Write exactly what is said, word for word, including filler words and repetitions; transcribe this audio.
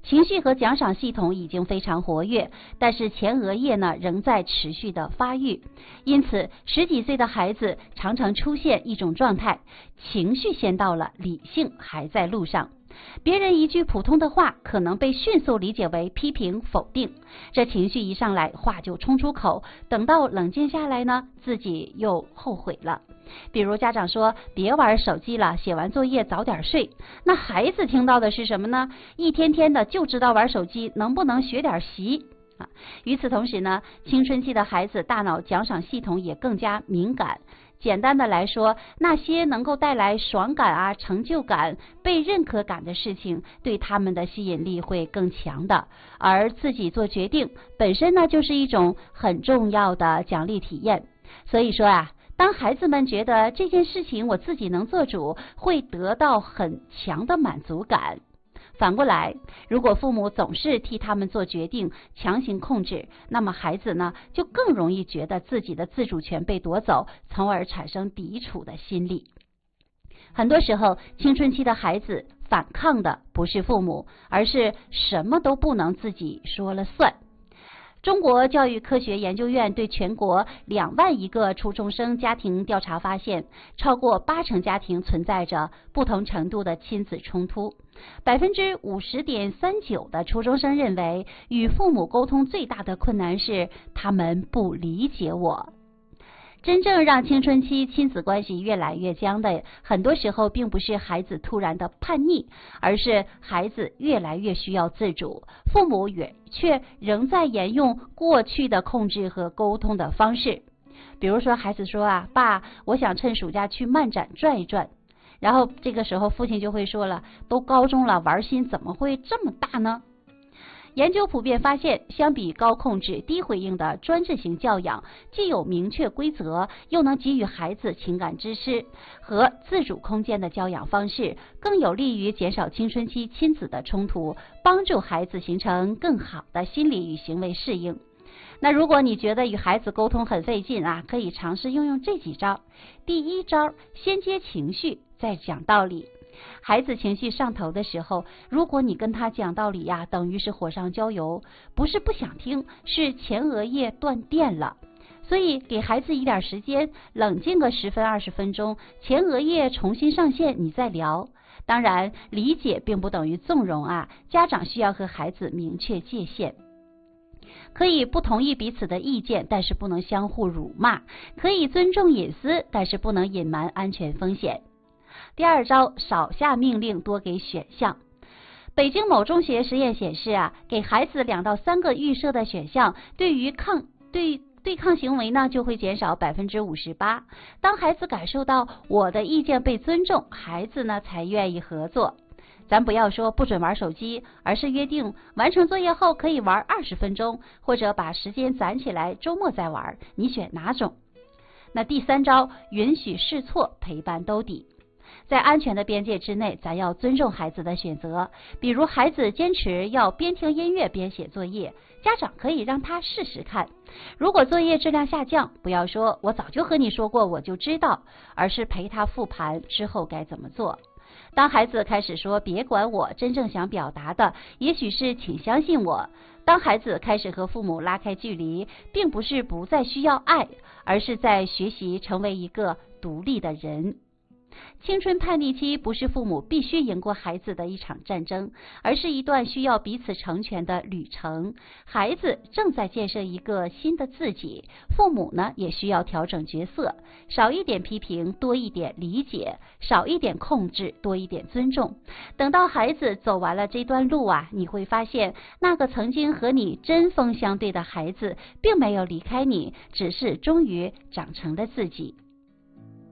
情绪和奖赏系统已经非常活跃，但是前额叶呢仍在持续的发育，因此十几岁的孩子常常出现一种状态，情绪先到了，理性还在路上。别人一句普通的话可能被迅速理解为批评否定，这情绪一上来话就冲出口，等到冷静下来呢，自己又后悔了。比如家长说别玩手机了，写完作业早点睡，那孩子听到的是什么呢？一天天的就知道玩手机，能不能学点习啊？与此同时呢，青春期的孩子大脑奖赏系统也更加敏感。简单的来说，那些能够带来爽感啊、成就感、被认可感的事情，对他们的吸引力会更强的。而自己做决定本身呢，就是一种很重要的奖励体验。所以说啊，当孩子们觉得这件事情我自己能做主，会得到很强的满足感。反过来，如果父母总是替他们做决定，强行控制，那么孩子呢，就更容易觉得自己的自主权被夺走，从而产生抵触的心理。很多时候，青春期的孩子反抗的不是父母，而是什么都不能自己说了算。中国教育科学研究院对全国两万一个初中生家庭调查发现，超过八成家庭存在着不同程度的亲子冲突。百分之五十点三九的初中生认为，与父母沟通最大的困难是他们不理解我。真正让青春期亲子关系越来越僵的，很多时候并不是孩子突然的叛逆，而是孩子越来越需要自主，父母也却仍在沿用过去的控制和沟通的方式。比如说孩子说啊，爸，我想趁暑假去漫展转一转。然后这个时候父亲就会说了，都高中了，玩心怎么会这么大呢？研究普遍发现，相比高控制、低回应的专制型教养，既有明确规则，又能给予孩子情感支持和自主空间的教养方式，更有利于减少青春期亲子的冲突，帮助孩子形成更好的心理与行为适应。那如果你觉得与孩子沟通很费劲啊，可以尝试用用这几招。第一招，先接情绪，再讲道理。孩子情绪上头的时候，如果你跟他讲道理呀，等于是火上浇油，不是不想听，是前额叶断电了。所以给孩子一点时间，冷静个十分二十分钟，前额叶重新上线，你再聊。当然，理解并不等于纵容啊，家长需要和孩子明确界限。可以不同意彼此的意见，但是不能相互辱骂；可以尊重隐私，但是不能隐瞒安全风险。第二招，少下命令，多给选项。北京某中学实验显示啊，给孩子两到三个预设的选项，对于抗对对抗行为呢就会减少百分之五十八。当孩子感受到我的意见被尊重，孩子呢才愿意合作。咱不要说不准玩手机，而是约定完成作业后可以玩二十分钟，或者把时间攒起来，周末再玩，你选哪种？那第三招，允许试错，陪伴兜底。在安全的边界之内，咱要尊重孩子的选择。比如孩子坚持要边听音乐边写作业，家长可以让他试试看。如果作业质量下降，不要说我早就和你说过我就知道，而是陪他复盘之后该怎么做。当孩子开始说别管我，真正想表达的也许是请相信我。当孩子开始和父母拉开距离，并不是不再需要爱，而是在学习成为一个独立的人。青春叛逆期不是父母必须赢过孩子的一场战争，而是一段需要彼此成全的旅程。孩子正在建设一个新的自己，父母呢也需要调整角色，少一点批评，多一点理解；少一点控制，多一点尊重。等到孩子走完了这段路啊，你会发现那个曾经和你针锋相对的孩子并没有离开你，只是终于长成了自己。